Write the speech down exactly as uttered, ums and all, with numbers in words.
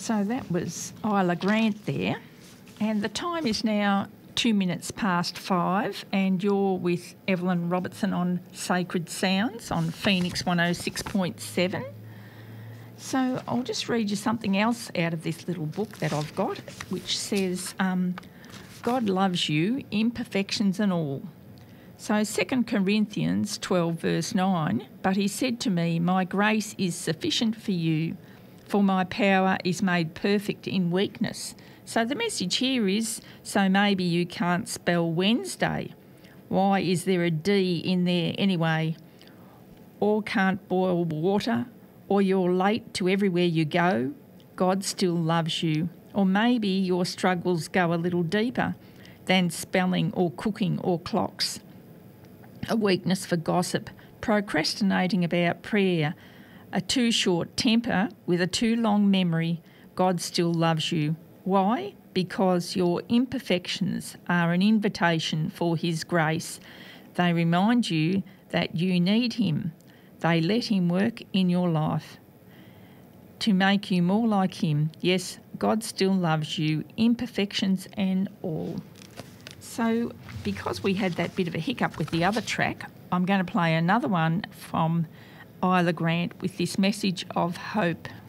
So that was Isla Grant there. And the time is now two minutes past five, and you're with Evelyn Robertson on Sacred Sounds on Phoenix one oh six point seven. So I'll just read you something else out of this little book that I've got, which says, um, God loves you, imperfections and all. So Second Corinthians twelve verse nine, but he said to me, my grace is sufficient for you, for my power is made perfect in weakness. So the message here is, so maybe you can't spell Wednesday. Why is there a D in there anyway? Or can't boil water, or you're late to everywhere you go. God still loves you. Or maybe your struggles go a little deeper than spelling or cooking or clocks. A weakness for gossip, procrastinating about prayer, a too short temper with a too long memory. God still loves you. Why? Because your imperfections are an invitation for his grace. They remind you that you need him. They let him work in your life to make you more like him. Yes, God still loves you, imperfections and all. So because we had that bit of a hiccup with the other track, I'm going to play another one from Isla Grant with this message of hope.